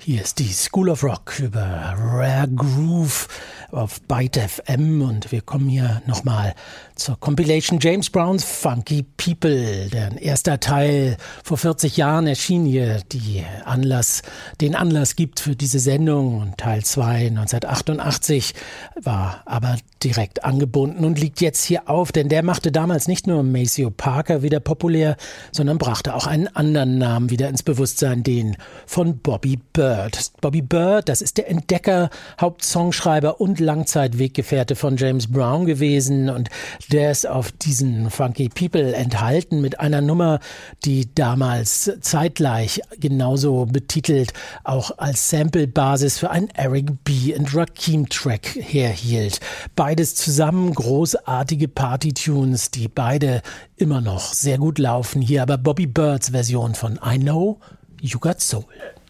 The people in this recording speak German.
Hier ist die School of Rock über Rare Groove auf Byte FM und wir kommen hier nochmal zur Compilation James Brown's Funky People. Deren erster Teil vor 40 Jahren erschien hier, den Anlass gibt für diese Sendung. Und Teil 2 1988 war aber direkt angebunden und liegt jetzt hier auf, denn der machte damals nicht nur Maceo Parker wieder populär, sondern brachte auch einen anderen Namen wieder ins Bewusstsein, den von Bobby Byrd. Bobby Byrd, das ist der Entdecker, Hauptsongschreiber und Langzeitweggefährte von James Brown gewesen und der ist auf diesen Funky People enthalten mit einer Nummer, die damals zeitgleich genauso betitelt auch als Sample-Basis für einen Eric B. und Rakim-Track herhielt. Beides zusammen großartige Party-Tunes, die beide immer noch sehr gut laufen. Hier aber Bobby Byrds Version von I Know You Got Soul.